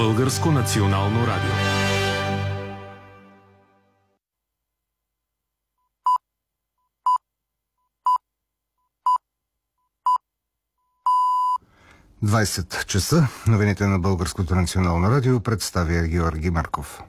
Българско национално радио. часа. Новините на Българското национално радио представя Георги Марков.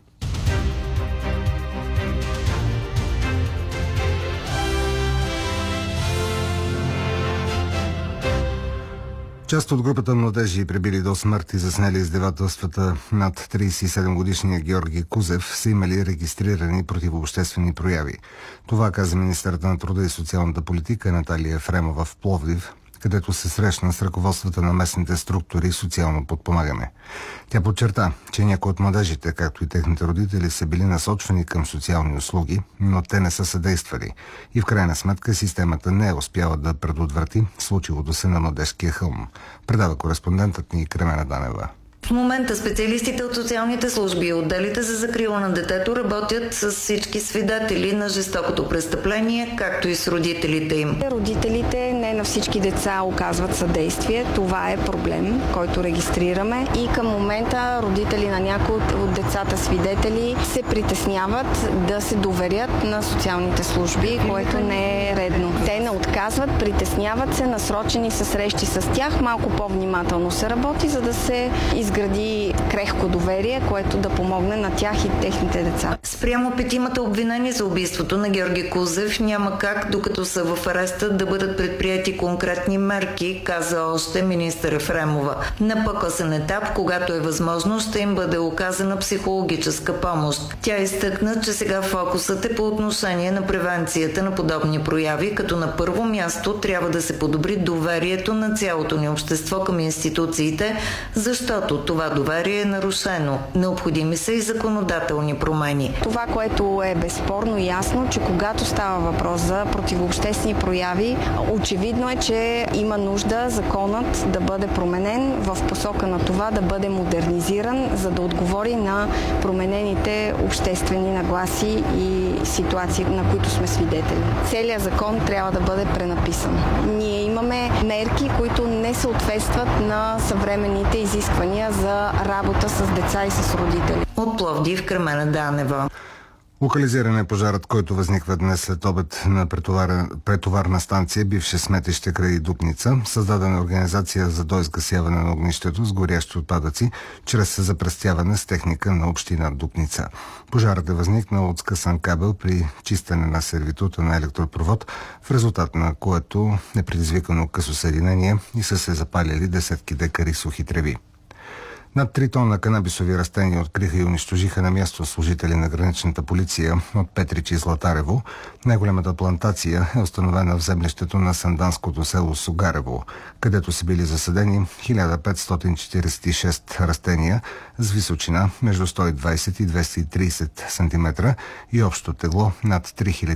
Част от групата младежи, пребили до смърт и заснели издевателствата над 37-годишния Георги Кузев, са имали регистрирани противообществени прояви. Това каза министърът на труда и социалната политика Наталия Ефремова в Пловдив, където се срещна с ръководствата на местните структури и социално подпомагане. Тя подчерта, че някои от младежите, както и техните родители, са били насочвани към социални услуги, но те не са съдействали. И в крайна сметка системата не е успяла да предотврати случилото се на Младежкия хълм. Предава кореспондентът ни Кремена Данева. В момента специалистите от социалните служби и отделите за закрила на детето работят с всички свидетели на жестокото престъпление, както и с родителите им. Родителите не на всички деца оказват съдействие. Това е проблем, който регистрираме. И към момента родители на някои от децата свидетели се притесняват да се доверят на социалните служби, което не е редно. Те не отказват, притесняват се, насрочени са срещи с тях. Малко по-внимателно се работи, за да се изгради крехко доверие, което да помогне на тях и техните деца. Спрямо петимата обвинени за убийството на Георги Кузев няма как, докато са в ареста, да бъдат предприяти конкретни мерки, каза още министър Ефремова. На по-късен етап, когато е възможно, ще им бъде оказана психологическа помощ. Тя изтъкна, че сега фокусът е по отношение на превенцията на подобни прояви, като на първо място трябва да се подобри доверието на цялото ни общество към институциите, защото това доверие е нарушено. Необходими са и законодателни промени. Това, което е безспорно ясно, че когато става въпрос за противообществени прояви, очевидно е, че има нужда законът да бъде променен в посока на това да бъде модернизиран, за да отговори на променените обществени нагласи и ситуации, на които сме свидетели. Целият закон трябва да бъде пренаписан. Ние имаме мерки, които не съответстват на съвременните изисквания за работа с деца и с родители. От Пловдив, Кремена Данева. Локализиран е пожарът, който възниква днес след обед на претоварна станция, бивше сметище край Дупница. Създадена организация за доизгасяване на огнището с горящи отпадъци, чрез запръстяване с техника на община Дупница. Пожарът е възникнал от скъсан кабел при чистене на сервитута на електропровод, в резултат на което е предизвикано късо съединение и са се запалили десетки декари сухи треви. Над 3 тона канабисови растения откриха и унищожиха на място служители на граничната полиция от Петрич и Златарево. Най-голямата плантация е установена в землището на санданското село Сугарево, където са били засадени 1546 растения с височина между 120 и 230 см и общо тегло над 3000